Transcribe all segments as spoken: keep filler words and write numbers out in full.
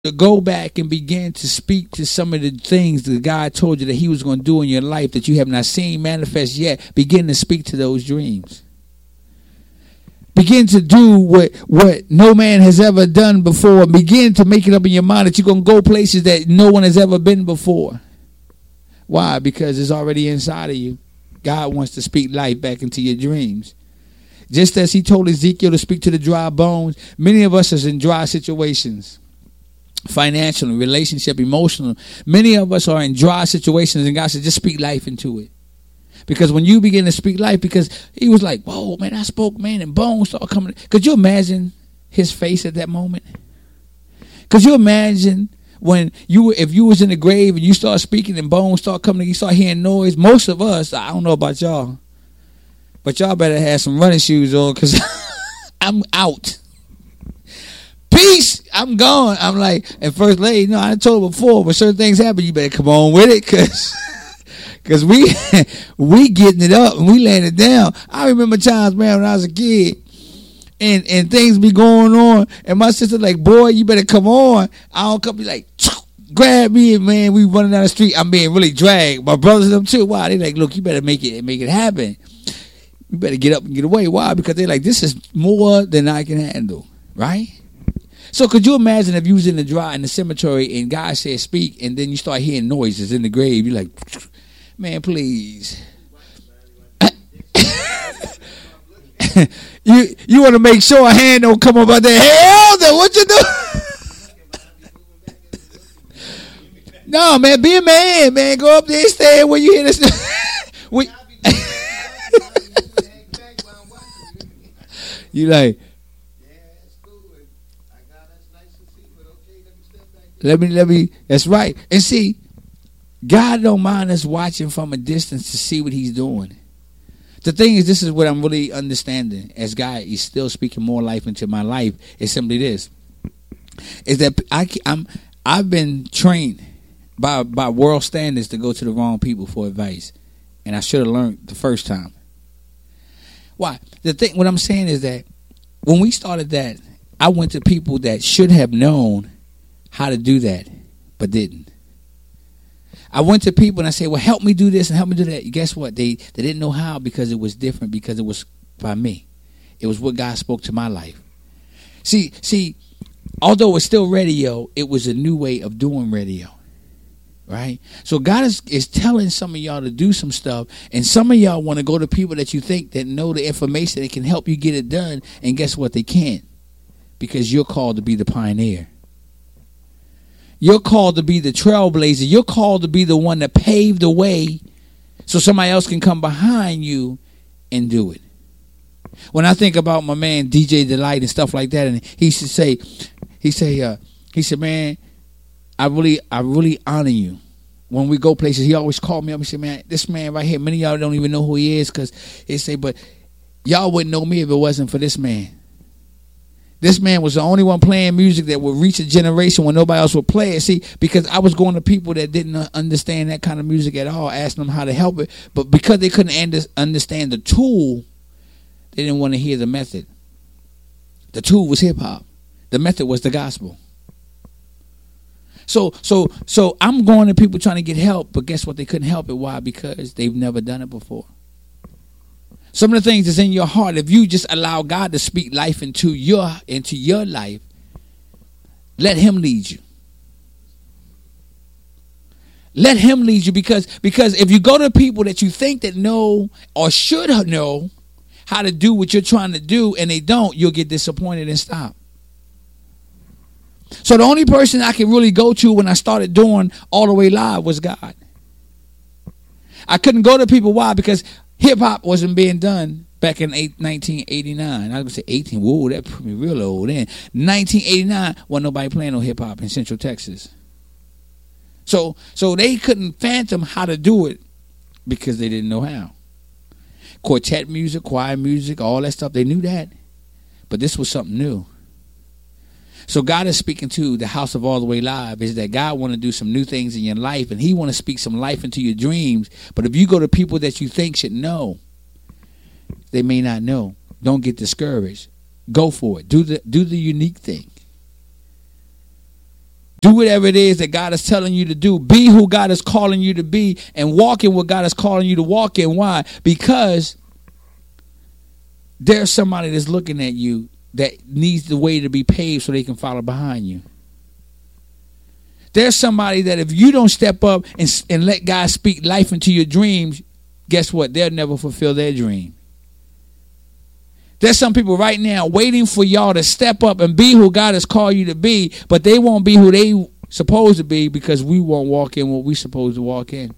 to go back and begin to speak to some of the things that God told you that he was going to do in your life that you have not seen manifest yet. Begin to speak to those dreams. Begin to do what, what no man has ever done before. Begin to make it up in your mind that you're going to go places that no one has ever been before. Why? Because it's already inside of you. God wants to speak life back into your dreams. Just as he told Ezekiel to speak to the dry bones, many of us are in dry situations. Financial, relationship, emotional. Many of us are in dry situations, and God said, just speak life into it. Because when you begin to speak life, because he was like, whoa, man, I spoke, man, and bones start coming. Could you imagine his face at that moment? Could you imagine when you, if you was in the grave and you start speaking and bones start coming, you start hearing noise? Most of us, I don't know about y'all, but y'all better have some running shoes on, because I'm out. Peace, I'm gone. I'm like, and First Lady, no, I told her before, when certain things happen, you better come on with it, because because we we getting it up and we laying it down. I remember times, man, when I was a kid, and and things be going on, and my sister like, boy, you better come on. I don't come, be like, grab me, and man, we running down the street. I'm being really dragged. My brothers and them too. Why? They like, look, you better make it make it happen. You better get up and get away. Why? Because they like, this is more than I can handle, right? So could you imagine if you was in the dry in the cemetery and God said speak, and then you start hearing noises in the grave? You're like, man, please. you you want to make sure a hand don't come up out there. Hey, elder, what you do? No, man, be a man, man. Go up there and stay where you hear this. we, you like, Let me, let me, that's right. And see, God don't mind us watching from a distance to see what he's doing. The thing is, this is what I'm really understanding as God is still speaking more life into my life. It's simply this, is that I, I'm, I've been trained by, by world standards to go to the wrong people for advice. And I should have learned the first time. Why? The thing, what I'm saying is that when we started that, I went to people that should have known how to do that, but didn't. I went to people and I said, well, help me do this and help me do that. Guess what? They they didn't know how, because it was different, because it was by me. It was what God spoke to my life. See, see, although it's still radio, it was a new way of doing radio. Right? So God is, is telling some of y'all to do some stuff, and some of y'all want to go to people that you think that know the information that can help you get it done, and guess what? They can't, because you're called to be the pioneer. You're called to be the trailblazer. You're called to be the one that paved the way so somebody else can come behind you and do it. When I think about my man D J Delight and stuff like that, and he should say, he say, uh, he said, man, I really, I really honor you. When we go places, he always called me up and said, man, this man right here, many of y'all don't even know who he is, because he say, but y'all wouldn't know me if it wasn't for this man. This man was the only one playing music that would reach a generation when nobody else would play it. See, because I was going to people that didn't understand that kind of music at all, asking them how to help it. But because they couldn't understand the tool, they didn't want to hear the method. The tool was hip-hop. The method was the gospel. So, so, so I'm going to people trying to get help, but guess what? They couldn't help it. Why? Because they've never done it before. Some of the things that's in your heart, if you just allow God to speak life into your into your life, let him lead you. Let him lead you, because because if you go to people that you think that know or should know how to do what you're trying to do and they don't, you'll get disappointed and stop. So the only person I could really go to when I started doing All the Way Live was God. I couldn't go to people. Why? Because hip-hop wasn't being done back in nineteen eighty-nine. I was going to say eighteen. Whoa, that put me real old then. nineteen eighty-nine, wasn't nobody playing no hip-hop in Central Texas. So so they couldn't fathom how to do it because they didn't know how. Quartet music, choir music, all that stuff, they knew that. But this was something new. So God is speaking to the House of All the Way Live, is that God want to do some new things in your life, and he want to speak some life into your dreams. But if you go to people that you think should know, they may not know. Don't get discouraged. Go for it. Do the do the unique thing. Do whatever it is that God is telling you to do. Be who God is calling you to be and walk in what God is calling you to walk in. Why? Because there's somebody that's looking at you that needs the way to be paved so they can follow behind you. There's somebody that if you don't step up and, and let God speak life into your dreams, guess what? They'll never fulfill their dream. There's some people right now waiting for y'all to step up and be who God has called you to be, but they won't be who they supposed to be because we won't walk in what we supposed to walk in.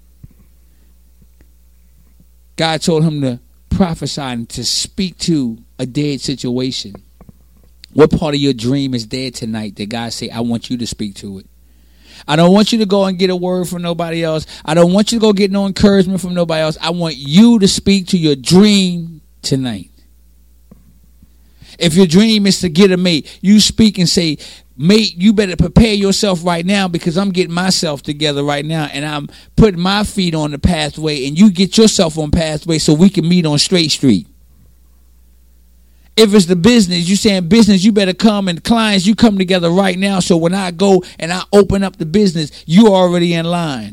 God told him to prophesy and to speak to a dead situation. What part of your dream is dead tonight that God say, I want you to speak to it? I don't want you to go and get a word from nobody else. I don't want you to go get no encouragement from nobody else. I want you to speak to your dream tonight. If your dream is to get a mate, you speak and say, mate, you better prepare yourself right now because I'm getting myself together right now and I'm putting my feet on the pathway and you get yourself on pathway so we can meet on straight street. If it's the business, you saying business, you better come, and clients, you come together right now so when I go and I open up the business, you already in line.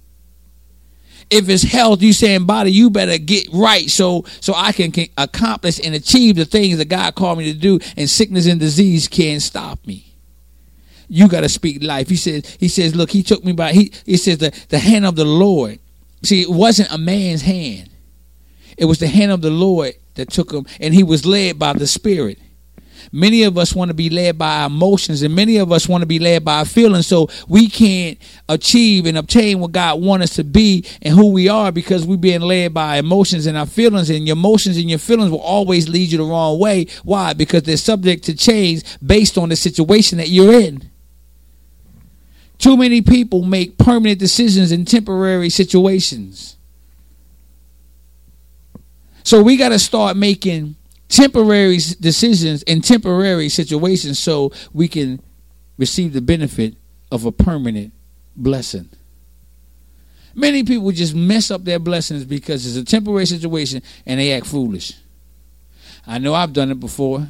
If it's health, you saying body, you better get right so so I can, can accomplish and achieve the things that God called me to do, and sickness and disease can't stop me. You got to speak life. He says, he says, look, he took me by, he, he says the, the hand of the Lord. See, it wasn't a man's hand. It was the hand of the Lord that took him, and he was led by the Spirit. Many of us want to be led by our emotions, and many of us want to be led by our feelings, so we can't achieve and obtain what God wants us to be and who we are because we're being led by our emotions and our feelings, and your emotions and your feelings will always lead you the wrong way. Why? Because they're subject to change based on the situation that you're in. Too many people make permanent decisions in temporary situations. So we got to start making temporary decisions in temporary situations so we can receive the benefit of a permanent blessing. Many people just mess up their blessings because it's a temporary situation and they act foolish. I know I've done it before.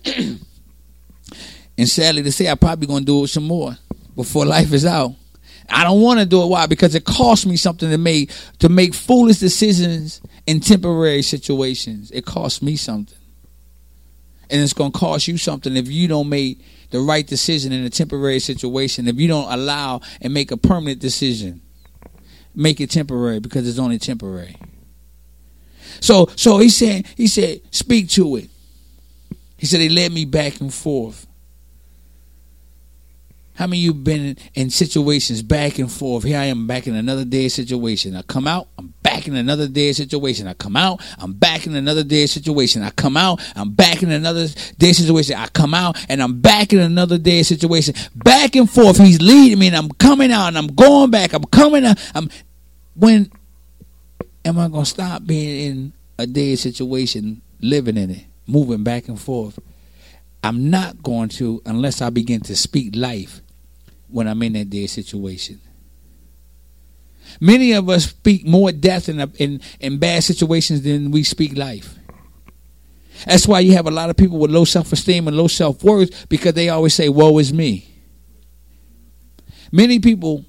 And sadly to say, I'm probably going to do it some more before life is out. I don't want to do it. Why? Because it costs me something to make to make foolish decisions in temporary situations. It costs me something. And it's going to cost you something if you don't make the right decision in a temporary situation. If you don't allow and make a permanent decision, make it temporary because it's only temporary. So, so he said, he said, speak to it. He said, he led me back and forth. How many of you been in, in situations back and forth? Here I am back in another dead situation. I come out, I'm back in another dead situation. I come out, I'm back in another dead situation. I come out, I'm back in another dead situation. I come out and I'm back in another dead situation. Back and forth. He's leading me and I'm coming out and I'm going back. I'm coming out. I'm, when am I going to stop being in a dead situation, living in it, moving back and forth? I'm not going to unless I begin to speak life when I'm in that dead situation. Many of us speak more death in, a, in in bad situations than we speak life. That's why you have a lot of people with low self-esteem and low self-worth because they always say, woe is me. Many people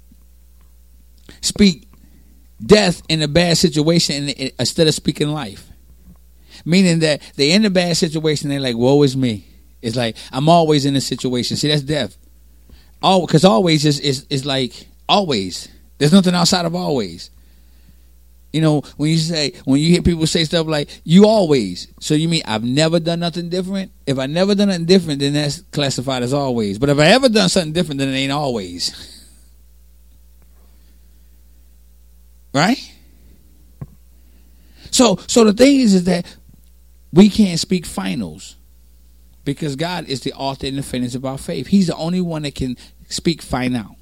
speak death in a bad situation instead of speaking life. Meaning that they're in a bad situation, they're like, woe is me. It's like, I'm always in a situation. See, that's death. All because always is, is is like always. There's nothing outside of always. You know, when you say when you hear people say stuff like you always, so you mean I've never done nothing different? If I never done nothing different, then that's classified as always. But if I ever done something different, then it ain't always. Right? So so the thing is is that we can't speak finals. Because God is the author and the finisher of our faith. He's the only one that can speak final.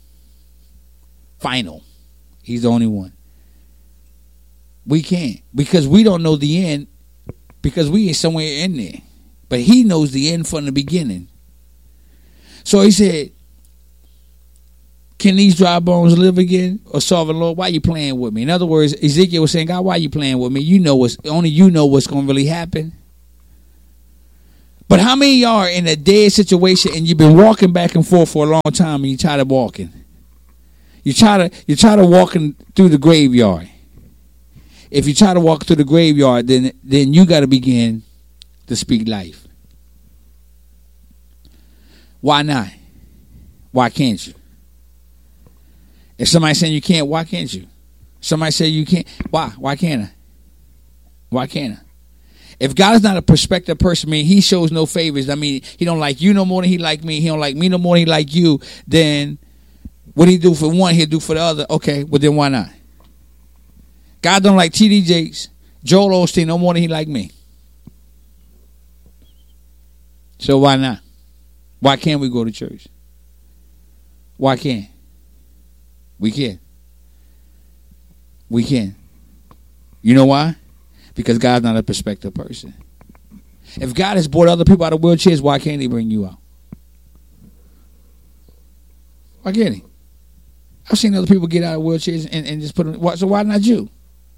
Final. He's the only one. We can't. Because we don't know the end. Because we ain't somewhere in there. But he knows the end from the beginning. So he said, can these dry bones live again? Or sovereign Lord, why are you playing with me? In other words, Ezekiel was saying, God, why are you playing with me? You know what's only you know what's going to really happen. But how many of y'all are in a dead situation and you've been walking back and forth for a long time and you tired of walking? You try to you try to walking through the graveyard. If you try to walk through the graveyard, then then you got to begin to speak life. Why not? Why can't you? If somebody's saying you can't, why can't you? Somebody say you can't. Why? Why can't I? Why can't I? If God is not a prospective person, I mean, he shows no favors. I mean, he don't like you no more than he like me. He don't like me no more than he like you. Then what he do for one, he'll do for the other. Okay, well then why not? God don't like T D Jakes, Joel Osteen no more than he like me. So why not? Why can't we go to church? Why can't? We can. We can. You know why? Because God's not a prospective person. If God has brought other people out of wheelchairs, why can't he bring you out? Why can't he? I've seen other people get out of wheelchairs and, and just put them. So why not you?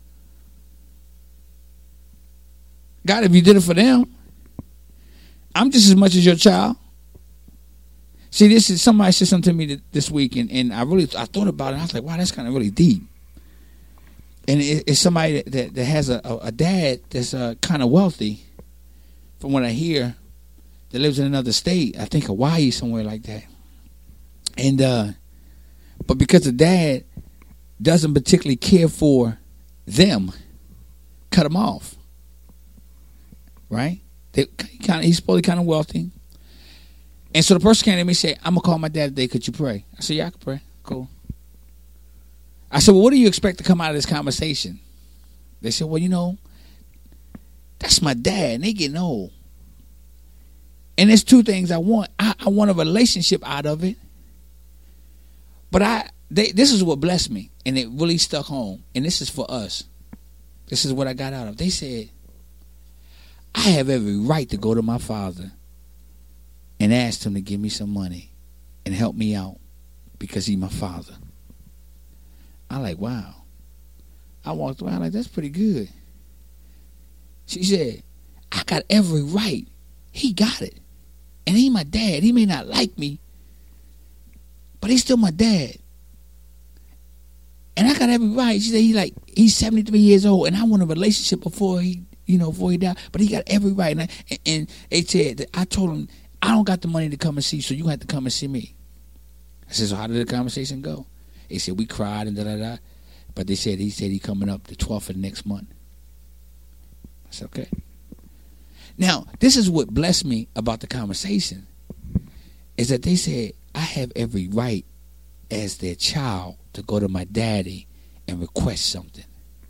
God, if you did it for them, I'm just as much as your child. See, this is somebody said something to me this week, and, and I really I thought about it. And I was like, wow, that's kind of really deep. And it, it's somebody that, that, that has a, a, a dad that's uh, kind of wealthy, from what I hear, that lives in another state. I think Hawaii, somewhere like that. And uh, but because the dad doesn't particularly care for them, cut them off. Right? They kind of he's supposed to be kind of wealthy. And so the person came to me and said, I'm going to call my dad today. Could you pray? I said, yeah, I can pray. Cool. I said, well, what do you expect to come out of this conversation? They said, well, you know, that's my dad, and they getting old. And there's two things I want. I, I want a relationship out of it. But I, they, this is what blessed me, and it really stuck home. And this is for us. This is what I got out of it. They said, I have every right to go to my father and ask him to give me some money and help me out because he's my father. I like, wow. I walked around like, that's pretty good. She said, I got every right. He got it. And he my dad. He may not like me, but he's still my dad. And I got every right. She said, he like, he's seventy-three years old, and I want a relationship before he, you know, before he died. But he got every right. And, I, and, and they said, that I told him, I don't got the money to come and see you, so you have to come and see me. I said, so how did the conversation go? They said, we cried and da-da-da. But they said, he said he coming up the twelfth of next month. I said, okay. Now, this is what blessed me about the conversation, is that they said, I have every right as their child to go to my daddy and request something.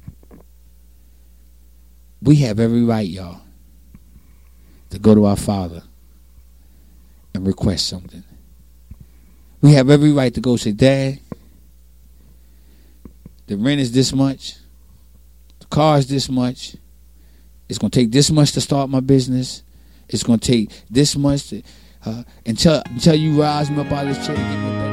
We have every right, y'all, to go to our father and request something. We have every right to go say, Dad, the rent is this much, the car is this much, it's going to take this much to start my business, it's going to take this much to, uh, until, until you rise me up out of this chair and give me a better